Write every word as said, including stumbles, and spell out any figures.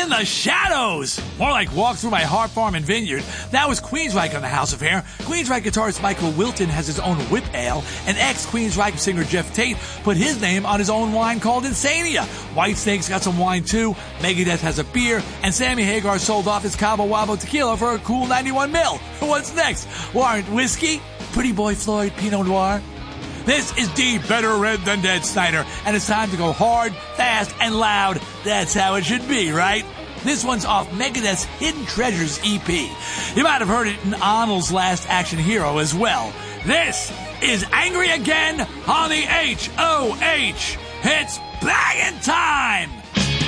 In the Shadows. More like Walk Through My Heart Farm and Vineyard. That was Queensryche on the House of Hair. Queensryche guitarist Michael Wilton has his own whip ale, and ex-Queensryche singer Jeff Tate put his name on his own wine called Insania. Whitesnake's got some wine too, Megadeth has a beer, and Sammy Hagar sold off his Cabo Wabo tequila for a cool ninety-one mil. What's next? Warrant whiskey? Pretty Boy Floyd Pinot Noir? This is the Better Red Than Dead Snyder, and it's time to go hard, fast, and loud. That's how it should be, right? This one's off Megadeth's Hidden Treasures E P. You might have heard it in Arnold's Last Action Hero as well. This is Angry Again on the H O H. It's bagging time!